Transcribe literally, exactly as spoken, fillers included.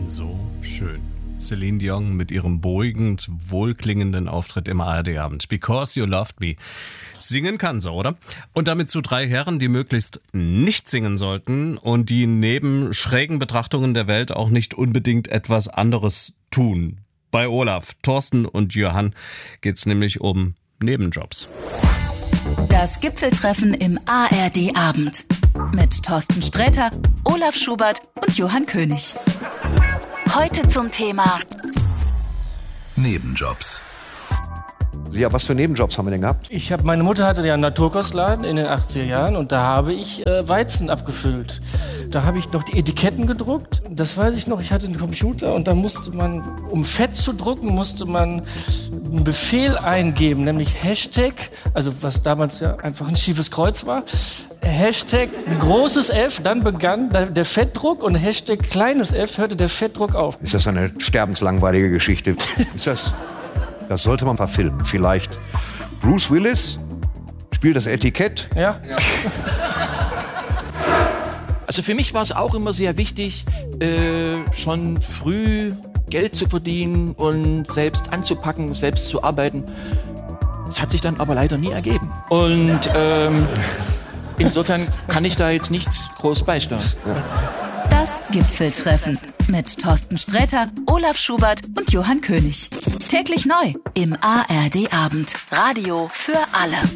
So schön. Celine Dion mit ihrem beruhigend wohlklingenden Auftritt im A R D-Abend. Because You Loved Me. Singen kann sie, oder? Und damit zu drei Herren, die möglichst nicht singen sollten und die neben schrägen Betrachtungen der Welt auch nicht unbedingt etwas anderes tun. Bei Olaf, Thorsten und Johann geht's nämlich um Nebenjobs. Das Gipfeltreffen im A R D-Abend. Mit Thorsten Sträter, Olaf Schubert und Johann König. Heute zum Thema Nebenjobs. Ja, was für Nebenjobs haben wir denn gehabt? Ich habe, meine Mutter hatte ja einen Naturkostladen in den achtziger Jahren und da habe ich äh, Weizen abgefüllt. Da habe ich noch die Etiketten gedruckt. Das weiß ich noch, ich hatte einen Computer und da musste man, um Fett zu drucken, musste man einen Befehl eingeben, nämlich Hashtag, also was damals ja einfach ein schiefes Kreuz war, Hashtag ein großes F, dann begann der Fettdruck und Hashtag kleines F hörte der Fettdruck auf. Ist das eine sterbenslangweilige Geschichte? Ist das... Das sollte man verfilmen. Vielleicht Bruce Willis spielt das Etikett. Ja. Also für mich war es auch immer sehr wichtig, äh, schon früh Geld zu verdienen und selbst anzupacken, selbst zu arbeiten. Das hat sich dann aber leider nie ergeben. Und ähm, insofern kann ich da jetzt nichts groß beisteuern. Ja. Das Gipfeltreffen mit Thorsten Sträter, Olaf Schubert und Johann König. Täglich neu im A R D-Abend. Radio für alle.